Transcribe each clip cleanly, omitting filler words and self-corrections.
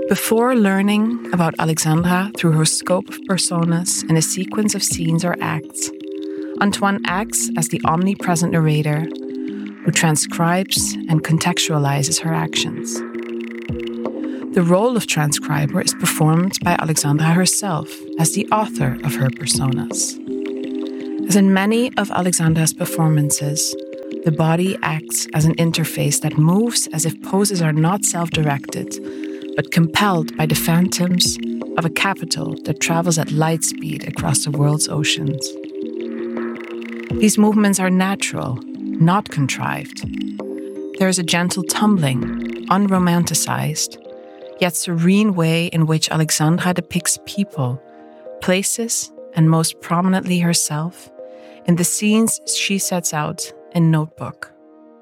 Before learning about Alexandra through her scope of personas in a sequence of scenes or acts, Antoine acts as the omnipresent narrator who transcribes and contextualizes her actions. The role of transcriber is performed by Alexandra herself as the author of her personas. As in many of Alexandra's performances, the body acts as an interface that moves as if poses are not self-directed, but compelled by the phantoms of a capital that travels at light speed across the world's oceans. These movements are natural, not contrived. There is a gentle tumbling, unromanticized, yet serene way in which Alexandra depicts people, places, and most prominently herself, in the scenes she sets out in Notebook.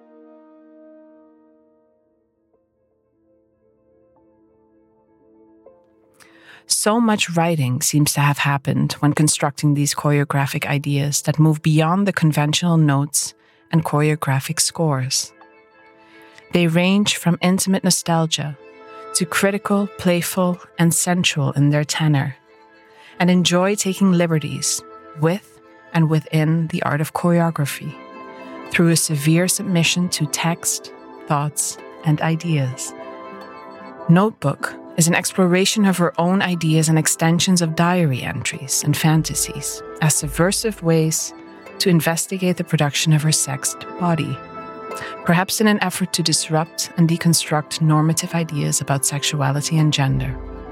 So much writing seems to have happened when constructing these choreographic ideas that move beyond the conventional notes and choreographic scores. They range from intimate nostalgia to critical, playful, and sensual in their tenor, and enjoy taking liberties with and within the art of choreography through a severe submission to text, thoughts, and ideas. Notebook is an exploration of her own ideas and extensions of diary entries and fantasies as subversive ways to investigate the production of her sexed body, perhaps in an effort to disrupt and deconstruct normative ideas about sexuality and gender.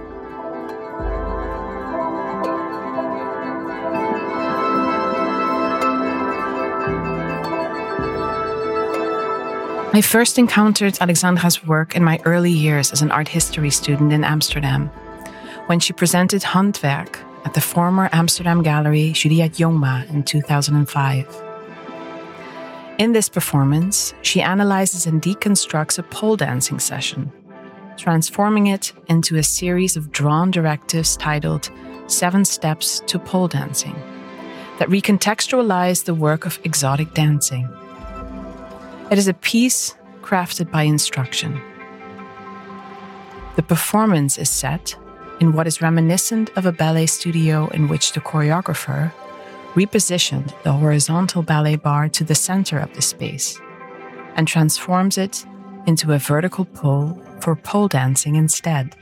I first encountered Alexandra's work in my early years as an art history student in Amsterdam, when she presented Handwerk at the former Amsterdam gallery Juliette Jongma in 2005. In this performance, she analyzes and deconstructs a pole dancing session, transforming it into a series of drawn directives titled 7 Steps to Pole Dancing, that recontextualize the work of exotic dancing. It is a piece crafted by instruction. The performance is set in what is reminiscent of a ballet studio in which the choreographer repositioned the horizontal ballet bar to the center of the space and transforms it into a vertical pole for pole dancing instead.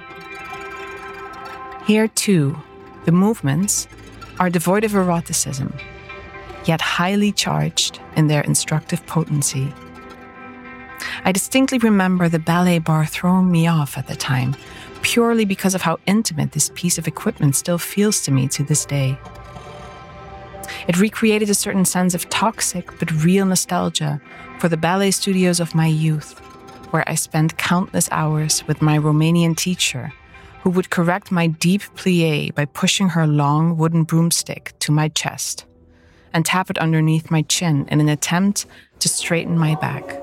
Here, too, the movements are devoid of eroticism, yet highly charged in their instructive potency. I distinctly remember the ballet bar throwing me off at the time, purely because of how intimate this piece of equipment still feels to me to this day. It recreated a certain sense of toxic but real nostalgia for the ballet studios of my youth, where I spent countless hours with my Romanian teacher, who would correct my deep plie by pushing her long wooden broomstick to my chest and tap it underneath my chin in an attempt to straighten my back.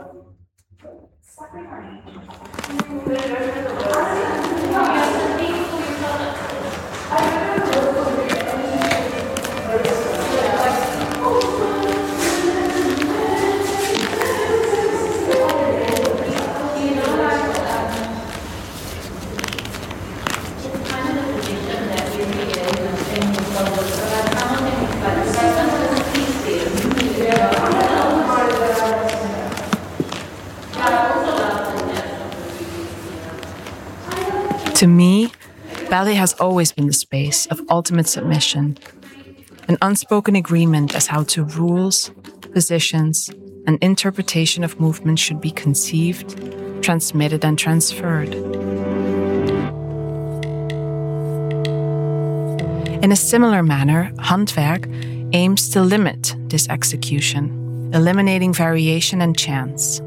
To me, ballet has always been the space of ultimate submission, an unspoken agreement as how to rules, positions, and interpretation of movement should be conceived, transmitted, and transferred. In a similar manner, Handwerk aims to limit this execution, eliminating variation and chance.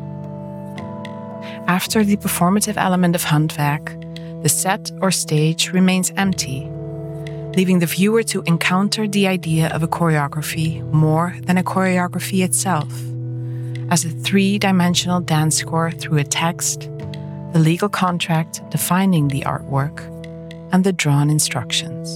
After the performative element of Handwerk, the set or stage remains empty, leaving the viewer to encounter the idea of a choreography more than a choreography itself, as a 3-dimensional dance score through a text, the legal contract defining the artwork, and the drawn instructions.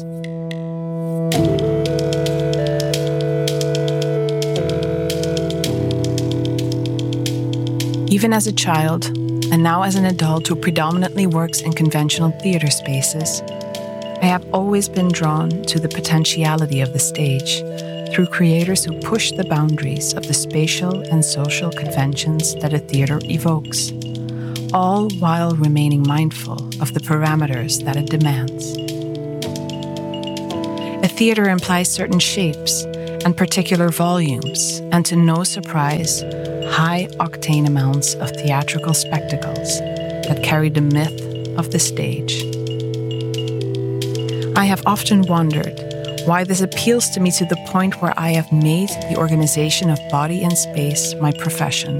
Even as a child, and now as an adult who predominantly works in conventional theater spaces, I have always been drawn to the potentiality of the stage through creators who push the boundaries of the spatial and social conventions that a theater evokes, all while remaining mindful of the parameters that it demands. A theater implies certain shapes and particular volumes, and to no surprise, high-octane amounts of theatrical spectacles that carry the myth of the stage. I have often wondered why this appeals to me to the point where I have made the organization of body and space my profession.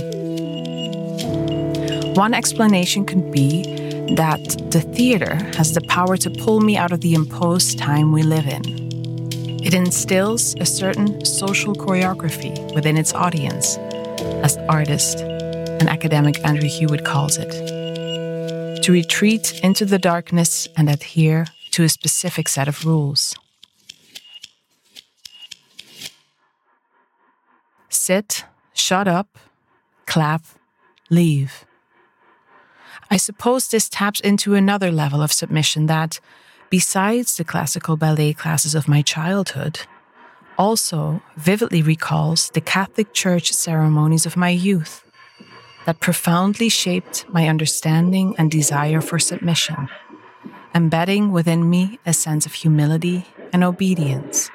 One explanation could be that the theater has the power to pull me out of the imposed time we live in. It instills a certain social choreography within its audience, as artist and academic Andrew Hewitt calls it, to retreat into the darkness and adhere to a specific set of rules. Sit, shut up, clap, leave. I suppose this taps into another level of submission that, besides the classical ballet classes of my childhood, also vividly recalls the Catholic Church ceremonies of my youth that profoundly shaped my understanding and desire for submission, embedding within me a sense of humility and obedience.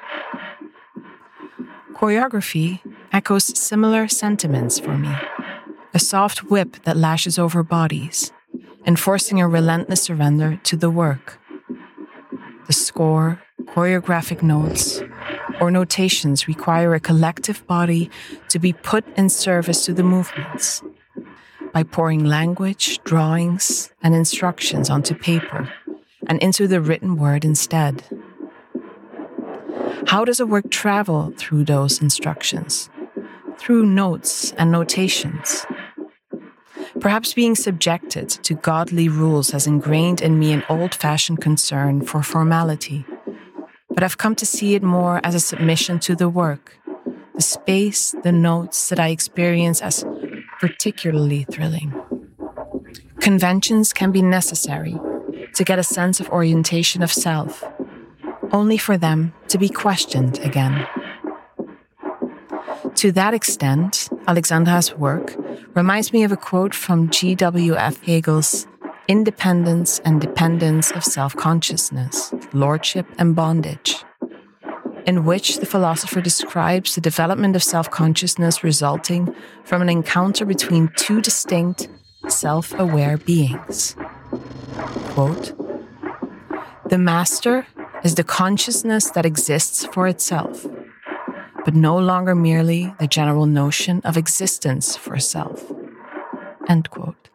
Choreography echoes similar sentiments for me, a soft whip that lashes over bodies, enforcing a relentless surrender to the work. The score, choreographic notes, or notations require a collective body to be put in service to the movements by pouring language, drawings, and instructions onto paper and into the written word instead. How does a work travel through those instructions? Through notes and notations. Perhaps being subjected to godly rules has ingrained in me an old-fashioned concern for formality, but I've come to see it more as a submission to the work, the space, the notes that I experience as particularly thrilling. Conventions can be necessary to get a sense of orientation of self, only for them to be questioned again. To that extent, Alexandra's work reminds me of a quote from G.W.F. Hegel's Independence and Dependence of Self-Consciousness, Lordship and Bondage, in which the philosopher describes the development of self-consciousness resulting from an encounter between two distinct, self-aware beings. Quote, "The master is the consciousness that exists for itself, but no longer merely the general notion of existence for self." End quote.